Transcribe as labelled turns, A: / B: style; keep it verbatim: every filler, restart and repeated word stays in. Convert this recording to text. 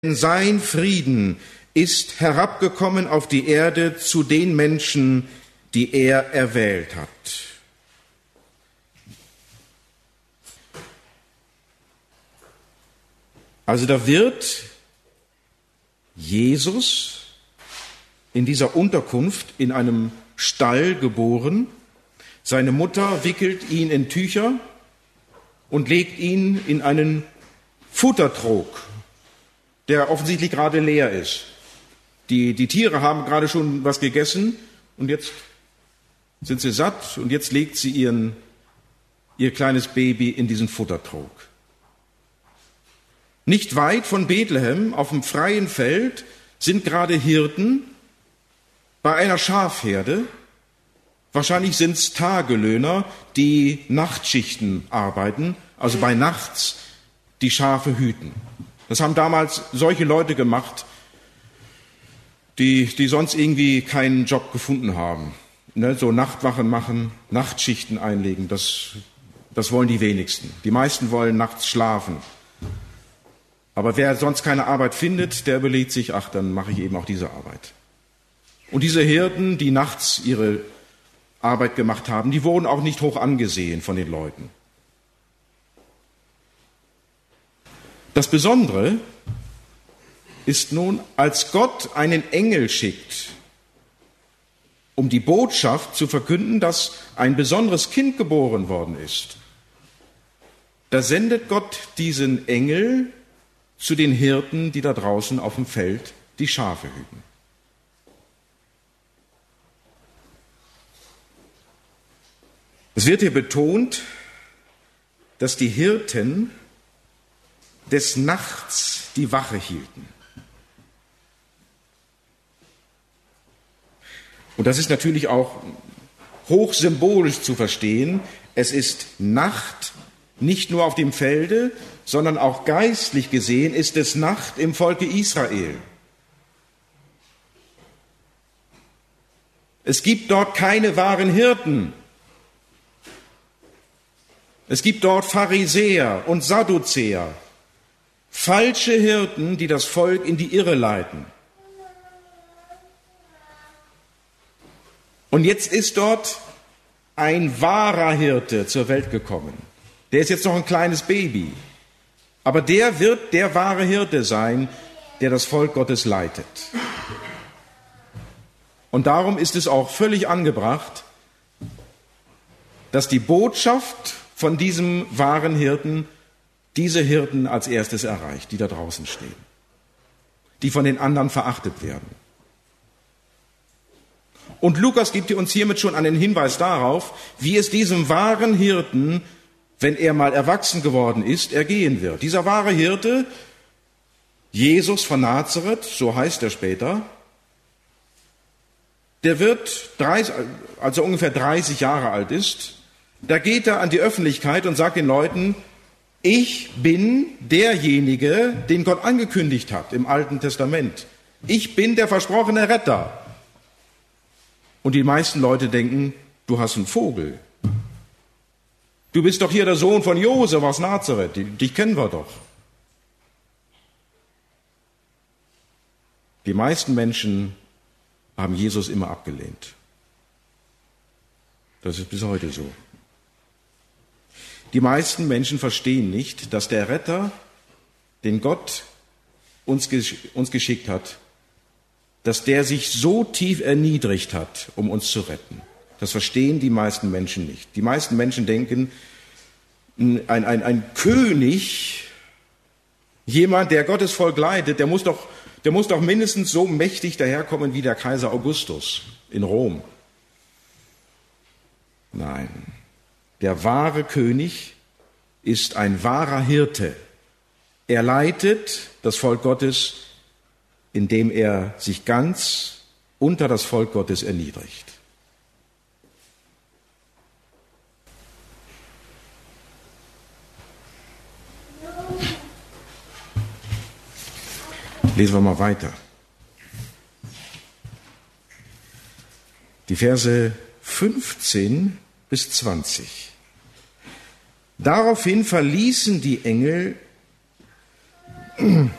A: Sein Frieden ist herabgekommen auf die Erde zu den Menschen, die er erwählt hat. Also da wird Jesus in dieser Unterkunft in einem Stall geboren. Seine Mutter wickelt ihn in Tücher und legt ihn in einen Futtertrog, der offensichtlich gerade leer ist. Die, die Tiere haben gerade schon was gegessen und jetzt sind sie satt und jetzt legt sie ihren, ihr kleines Baby in diesen Futtertrog. Nicht weit von Bethlehem, auf dem freien Feld, sind gerade Hirten bei einer Schafherde. Wahrscheinlich sind es Tagelöhner, die Nachtschichten arbeiten, also bei nachts die Schafe hüten. Das haben damals solche Leute gemacht, die, die sonst irgendwie keinen Job gefunden haben. Ne, so Nachtwachen machen, Nachtschichten einlegen, das, das wollen die wenigsten. Die meisten wollen nachts schlafen. Aber wer sonst keine Arbeit findet, der überlegt sich, ach, dann mache ich eben auch diese Arbeit. Und diese Hirten, die nachts ihre Arbeit gemacht haben, die wurden auch nicht hoch angesehen von den Leuten. Das Besondere ist nun, als Gott einen Engel schickt, um die Botschaft zu verkünden, dass ein besonderes Kind geboren worden ist, da sendet Gott diesen Engel zu den Hirten, die da draußen auf dem Feld die Schafe hüten. Es wird hier betont, dass die Hirten des Nachts die Wache hielten. Und das ist natürlich auch hochsymbolisch zu verstehen. Es ist Nacht nicht nur auf dem Felde, sondern auch geistlich gesehen ist es Nacht im Volke Israel. Es gibt dort keine wahren Hirten. Es gibt dort Pharisäer und Sadduzäer, falsche Hirten, die das Volk in die Irre leiten. Und jetzt ist dort ein wahrer Hirte zur Welt gekommen. Der ist jetzt noch ein kleines Baby. Aber der wird der wahre Hirte sein, der das Volk Gottes leitet. Und darum ist es auch völlig angebracht, dass die Botschaft von diesem wahren Hirten diese Hirten als erstes erreicht, die da draußen stehen, die von den anderen verachtet werden. Und Lukas gibt uns hiermit schon einen Hinweis darauf, wie es diesem wahren Hirten, wenn er mal erwachsen geworden ist, ergehen wird. Dieser wahre Hirte, Jesus von Nazareth, so heißt er später, der wird, als er ungefähr dreißig Jahre alt ist, da geht er an die Öffentlichkeit und sagt den Leuten, ich bin derjenige, den Gott angekündigt hat im Alten Testament. Ich bin der versprochene Retter. Und die meisten Leute denken, du hast einen Vogel. Du bist doch hier der Sohn von Josef aus Nazareth, dich kennen wir doch. Die meisten Menschen haben Jesus immer abgelehnt. Das ist bis heute so. Die meisten Menschen verstehen nicht, dass der Retter, den Gott uns, uns geschickt hat, dass der sich so tief erniedrigt hat, um uns zu retten. Das verstehen die meisten Menschen nicht. Die meisten Menschen denken, ein, ein, ein König, jemand, der Gottes Volk leitet, der muss doch, der muss doch mindestens so mächtig daherkommen wie der Kaiser Augustus in Rom. Nein. Der wahre König ist ein wahrer Hirte. Er leitet das Volk Gottes, indem er sich ganz unter das Volk Gottes erniedrigt. Lesen wir mal weiter. Die Verse fünfzehn bis zwanzig. Daraufhin verließen die Engel